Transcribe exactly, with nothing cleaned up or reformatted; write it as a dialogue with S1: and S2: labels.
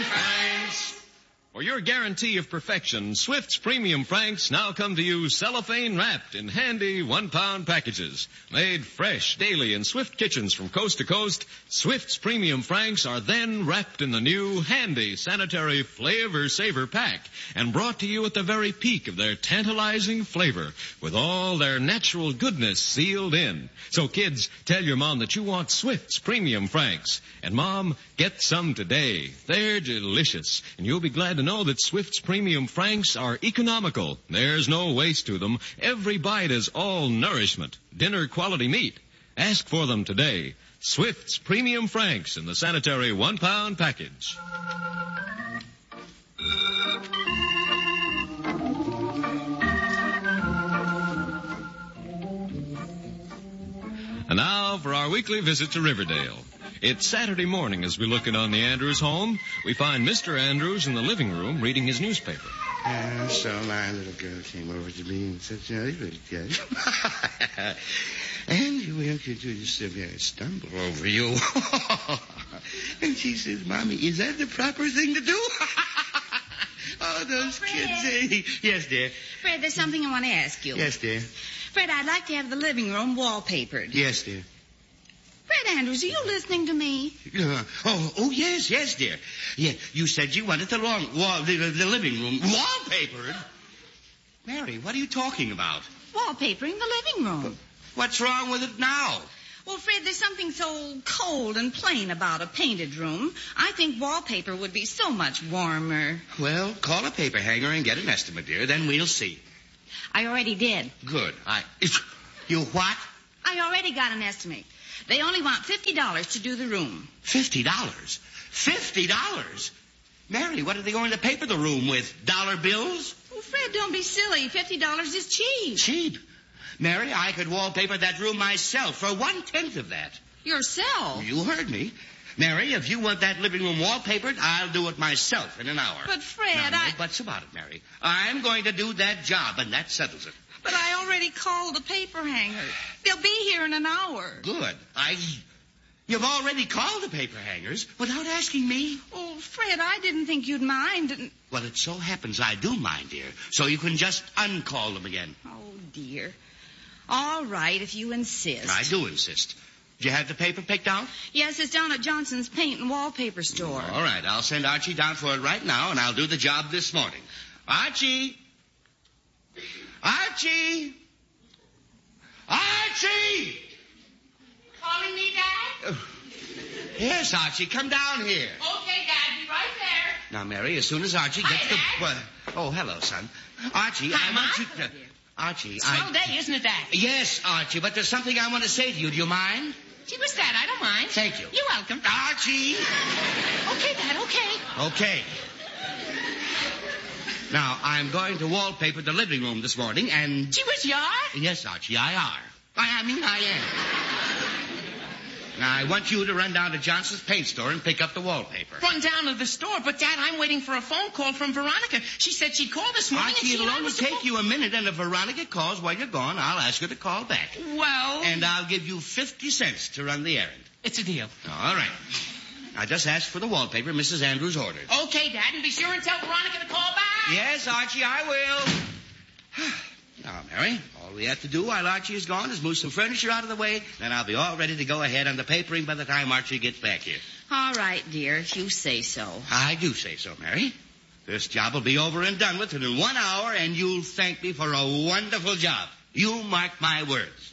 S1: Franks.
S2: For your guarantee of perfection, Swift's Premium Franks now come to you cellophane wrapped in handy one-pound packages. Made fresh daily in Swift kitchens from coast to coast, Swift's Premium Franks are then wrapped in the new handy sanitary Flavor Saver pack and brought to you at the very peak of their tantalizing flavor with all their natural goodness sealed in. So kids, tell your mom that you want Swift's Premium Franks. And Mom, get some today. They're delicious, and you'll be glad to know that Swift's Premium Franks are economical. There's no waste to them. Every bite is all nourishment, dinner quality meat. Ask for them today. Swift's Premium Franks in the sanitary one-pound package. And now for our weekly visit to Riverdale. It's Saturday morning as we look in on the Andrews home. We find Mister Andrews in the living room reading his newspaper.
S3: And so my little girl came over to me and said, you know, you really good. And you went to just uh, stumble over you. And she says, Mommy, is that the proper thing to do? Oh, those
S4: Fred.
S3: kids. Eh? Yes, dear.
S4: Fred, there's something I want to ask you.
S3: Yes, dear.
S4: Fred, I'd like to have the living room wallpapered.
S3: Yes, dear.
S4: Fred Andrews, are you listening to me?
S3: Uh, oh, oh, yes, yes, dear. Yeah, you said you wanted the long wall, the, the living room wallpapered. Mary, what are you talking about?
S4: Wallpapering the living room.
S3: What's wrong with it now?
S4: Well, Fred, there's something so cold and plain about a painted room. I think wallpaper would be so much warmer.
S3: Well, call a paper hanger and get an estimate, dear. Then we'll see.
S4: I already did.
S3: Good. I... You what?
S4: I already got an estimate. They only want fifty dollars to do the room.
S3: Fifty dollars? Fifty dollars? Mary, what are they going to paper the room with? Dollar bills?
S4: Oh, Fred, don't be silly. Fifty dollars is cheap.
S3: Cheap? Mary, I could wallpaper that room myself for one-tenth of that.
S4: Yourself?
S3: You heard me. Mary, if you want that living room wallpapered, I'll do it myself in an hour.
S4: But, Fred,
S3: now,
S4: I...
S3: No buts about it, Mary. I'm going to do that job, and that settles it.
S4: But I already called the paper hanger. They'll be here in an hour.
S3: Good. I... You've already called the paper hangers without asking me?
S4: Oh, Fred, I didn't think you'd mind. And...
S3: Well, it so happens I do mind, dear. So you can just uncall them again.
S4: Oh, dear. All right, if you insist.
S3: I do insist. Did you have the paper picked out?
S4: Yes, it's down at Johnson's Paint and Wallpaper Store.
S3: All right, I'll send Archie down for it right now, and I'll do the job this morning. Archie! Archie! Archie!
S5: Calling me, Dad?
S3: Uh, yes, Archie, come down here.
S5: Okay, Dad, be right there.
S3: Now, Mary, as soon as Archie gets
S5: Hi,
S3: the...
S5: Dad.
S3: Uh, oh, hello, son. Archie,
S5: Hi,
S3: I want
S5: Mom.
S3: you to... Archie,
S5: Swell
S3: I...
S5: day, isn't it, Dad?
S3: Yes, Archie, but there's something I want to say to you. Do you mind?
S5: Gee whiz, Dad, I don't mind.
S3: Thank you.
S5: You're welcome.
S3: Archie!
S5: Okay, Dad, okay.
S3: Okay. Now, I'm going to wallpaper the living room this morning, and...
S5: Gee whiz, you are?
S3: Yes, Archie, I are. I, I mean, I am. Now, I want you to run down to Johnson's Paint Store and pick up the wallpaper.
S5: Run down to the store, but, Dad, I'm waiting for a phone call from Veronica. She said she'd call this morning
S3: Archie,
S5: and she
S3: it'll
S5: and I
S3: only
S5: was
S3: take
S5: supposed-
S3: you a minute, and if Veronica calls while you're gone, I'll ask her to call back.
S5: Well...
S3: And I'll give you fifty cents to run the errand.
S5: It's a deal.
S3: All right. I just asked for the wallpaper Missus Andrews ordered.
S5: Okay, Dad, and be sure and tell Veronica to call back.
S3: Yes, Archie, I will. Now, Mary, all we have to do while Archie is gone is move some furniture out of the way, then I'll be all ready to go ahead on the papering by the time Archie gets back here.
S4: All right, dear, if you say so.
S3: I do say so, Mary. This job will be over and done with in one hour, and you'll thank me for a wonderful job. You mark my words.